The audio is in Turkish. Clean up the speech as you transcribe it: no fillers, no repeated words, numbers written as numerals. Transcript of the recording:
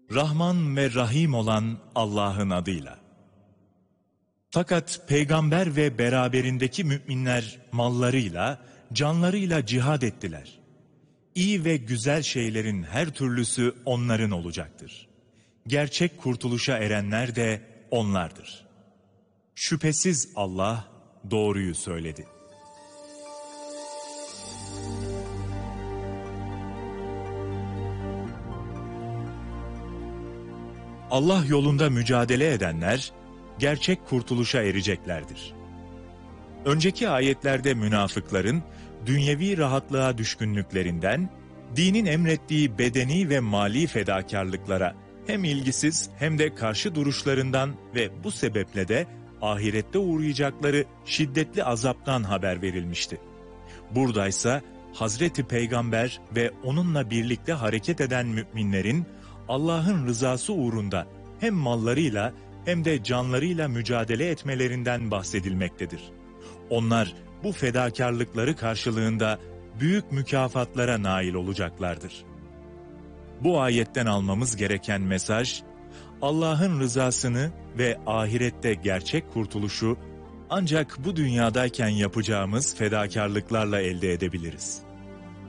Rahman ve Rahim olan Allah'ın adıyla. Fakat peygamber ve beraberindeki müminler mallarıyla, canlarıyla cihad ettiler. İyi ve güzel şeylerin her türlüsü onların olacaktır. Gerçek kurtuluşa erenler de onlardır. Şüphesiz Allah doğruyu söyledi. Allah yolunda mücadele edenler, gerçek kurtuluşa ereceklerdir. Önceki ayetlerde münafıkların, dünyevi rahatlığa düşkünlüklerinden, dinin emrettiği bedeni ve mali fedakarlıklara hem ilgisiz hem de karşı duruşlarından ve bu sebeple de ahirette uğrayacakları şiddetli azaptan haber verilmişti. Buradaysa Hazreti Peygamber ve onunla birlikte hareket eden müminlerin, Allah'ın rızası uğrunda hem mallarıyla hem de canlarıyla mücadele etmelerinden bahsedilmektedir. Onlar bu fedakarlıkları karşılığında büyük mükafatlara nail olacaklardır. Bu ayetten almamız gereken mesaj, Allah'ın rızasını ve ahirette gerçek kurtuluşu ancak bu dünyadayken yapacağımız fedakarlıklarla elde edebiliriz.